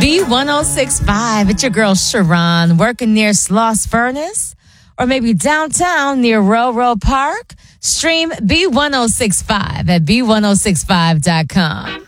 B1065. It's your girl Sharon working near Sloss Furnace or maybe downtown near Railroad Park. Stream B1065 at B1065.com.